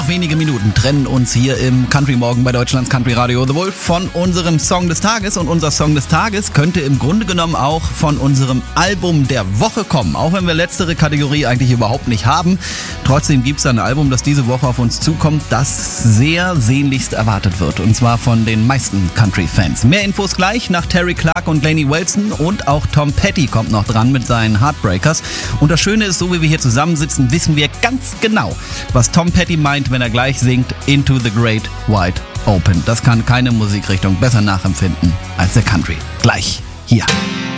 noch wenige Minuten trennen uns hier im Country Morgen bei Deutschlands Country Radio The Wolf von unserem Song des Tages. Und unser Song des Tages könnte im Grunde genommen auch von unserem Album der Woche kommen. Auch wenn wir letztere Kategorie eigentlich überhaupt nicht haben. Trotzdem gibt es ein Album, das diese Woche auf uns zukommt, das sehr sehnlichst erwartet wird. Und zwar von den meisten Country-Fans. Mehr Infos gleich nach Terry Clark und Lainey Wilson. Und auch Tom Petty kommt noch dran mit seinen Heartbreakers. Und das Schöne ist, so wie wir hier zusammensitzen, wissen wir ganz genau, was Tom Petty meint, wenn er gleich singt Into the Great Wide Open. Das kann keine Musikrichtung besser nachempfinden als der Country. Gleich hier.